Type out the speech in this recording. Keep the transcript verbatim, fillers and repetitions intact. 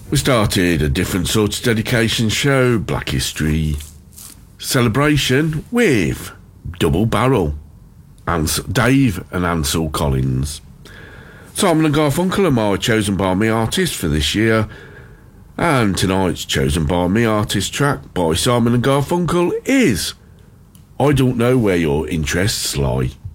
We started a different sort of dedication show, Black History Celebration, with Double Barrel, Ans- Dave and Ansel Collins. Simon and Garfunkel are my chosen by me artist for this year, and tonight's chosen by me artist track by Simon and Garfunkel is I Don't Know Where Your Interests Lie.